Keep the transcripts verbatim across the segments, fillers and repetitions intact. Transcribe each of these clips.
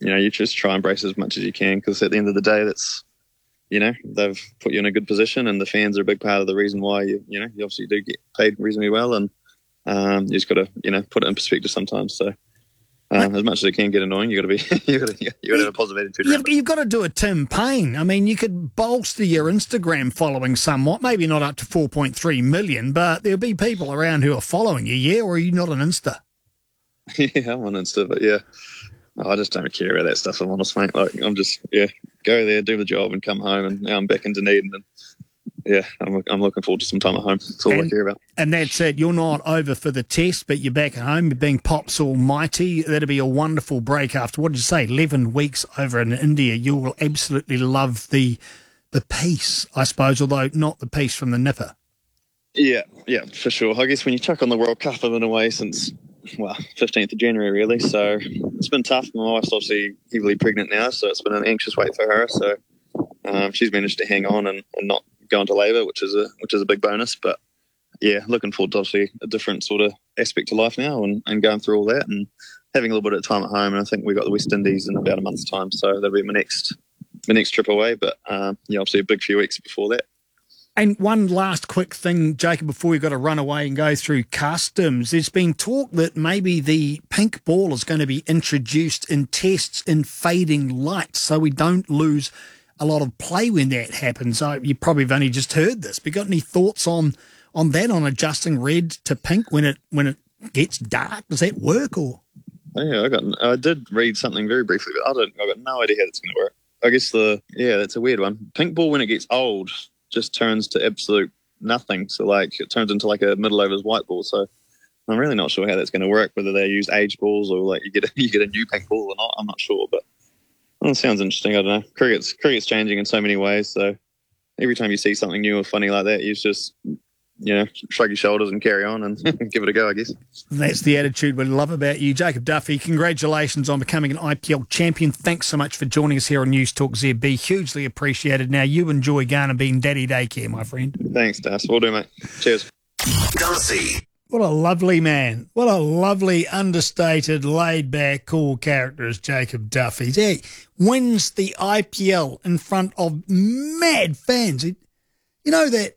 you know, you just try and embrace it as much as you can, because at the end of the day, that's, you know, they've put you in a good position, and the fans are a big part of the reason why you, you know, you obviously do get paid reasonably well, and um, you just got to, you know, put it in perspective sometimes. So um, as much as it can get annoying, you got to be, you got to, you got to have a positive attitude. You've, you've got to do a Tim Payne. I mean, you could bolster your Instagram following somewhat, maybe not up to four point three million, but there'll be people around who are following you. Yeah, or are you not on Insta? Yeah, I'm on Insta, but yeah. Oh, I just don't care about that stuff, I'm honest, mate. Like, I'm just, yeah, go there, do the job, and come home, and now I'm back in Dunedin, and yeah, I'm, I'm looking forward to some time at home. That's all and, I care about. And that's it. You're not over for the test, but you're back at home. You're being Pops Almighty. That'll be a wonderful break after, what did you say, eleven weeks over in India. You will absolutely love the the peace, I suppose, although not the peace from the nipper. Yeah, yeah, for sure. I guess when you chuck on the World Cup, I've been away since, well, fifteenth of January, really. So it's been tough. My wife's obviously heavily pregnant now, so it's been an anxious wait for her. So um, she's managed to hang on and, and not go into labour, which is a which is a big bonus. But yeah, looking forward to obviously a different sort of aspect to life now, and, and going through all that and having a little bit of time at home. And I think we've got the West Indies in about a month's time, so that'll be my next my next trip away. But um, yeah, obviously a big few weeks before that. And one last quick thing, Jacob, before we've got to run away and go through customs. There's been talk that maybe the pink ball is going to be introduced in tests in fading light, so we don't lose a lot of play when that happens. So you probably have only just heard this. But you got any thoughts on on that, on adjusting red to pink when it when it gets dark? Does that work? Or oh, yeah, I got I did read something very briefly, but I don't I got no idea how it's going to work. I guess the yeah, that's a weird one. Pink ball, when it gets old, just turns to absolute nothing. So like it turns into like a middle overs white ball. So I'm really not sure how that's going to work, whether they use age balls or like you get a, you get a new pink ball or not. I'm not sure, but well, it sounds interesting. I don't know. Cricket's cricket's changing in so many ways. So every time you see something new or funny like that, you just, you know, shrug your shoulders and carry on and give it a go, I guess. That's the attitude we love about you. Jacob Duffy, congratulations on becoming an I P L champion. Thanks so much for joining us here on News Talk Z B. Hugely appreciated. Now, you enjoy going and being daddy daycare, my friend. Thanks, Das. We'll do, mate. Cheers. Darcy. What a lovely man. What a lovely, understated, laid-back, cool character is Jacob Duffy. He wins the I P L in front of mad fans. You know that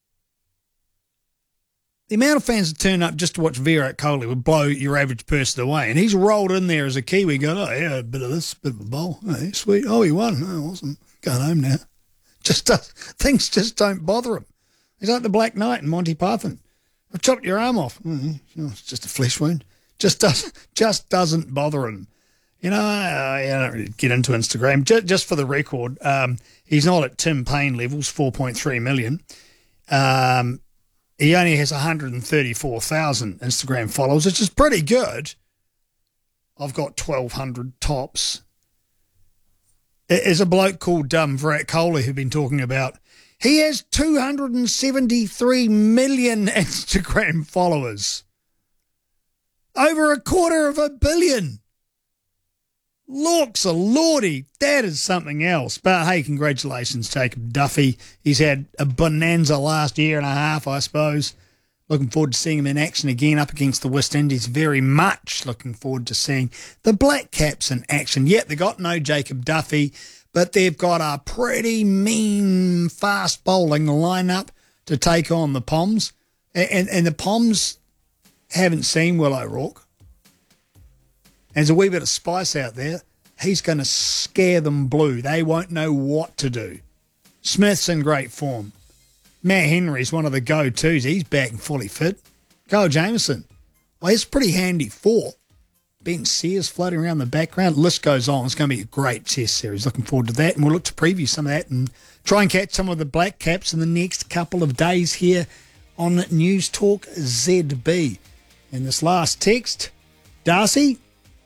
the amount of fans that turn up just to watch Virat Kohli would blow your average person away. And he's rolled in there as a Kiwi going, oh, yeah, a bit of this, a bit of a bowl. Oh, sweet. Oh, he won. Oh, awesome. Going home now. Just does, things just don't bother him. He's like the Black Knight in Monty Python. I've chopped your arm off. Oh, it's just a flesh wound. Just, does, just doesn't bother him. You know, I, I don't really get into Instagram. Just, just for the record, um, he's not at Tim Payne levels, four point three million. Um... He only has one hundred thirty-four thousand Instagram followers, which is pretty good. I've got twelve hundred tops. There's a bloke called um, Virat Kohli who've been talking about. He has two hundred seventy-three million Instagram followers. Over a quarter of a billion. Looks a lordy. That is something else. But, hey, congratulations, Jacob Duffy. He's had a bonanza last year and a half, I suppose. Looking forward to seeing him in action again up against the West Indies. Very much looking forward to seeing the Black Caps in action. Yet they got no Jacob Duffy, but they've got a pretty mean, fast bowling lineup to take on the Poms. And, and, and the Poms haven't seen Will O'Rourke. There's a wee bit of spice out there. He's going to scare them blue. They won't know what to do. Smith's in great form. Matt Henry's one of the go-tos. He's back and fully fit. Kyle Jameson. Well, he's pretty handy four. Ben Sears floating around the background. List goes on. It's going to be a great test series. Looking forward to that. And we'll look to preview some of that and try and catch some of the Black Caps in the next couple of days here on News Talk Z B. And this last text, Darcy...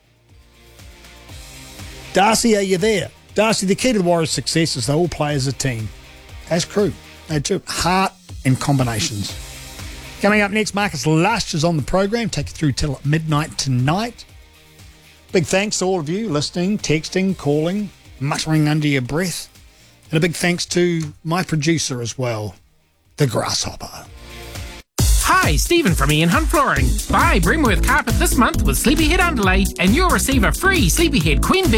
Darcy, are you there? Darcy, the key to the Warriors' success is they all play as a team, as crew. They do heart and combinations. Coming up next, Marcus Lush is on the program. Take you through till midnight tonight. Big thanks to all of you listening, texting, calling, muttering under your breath. And a big thanks to my producer as well, the Grasshopper. Hi, Stephen from Ian Hunt Flooring. Buy Bremworth carpet this month with Sleepyhead underlay and you'll receive a free Sleepyhead Queen bed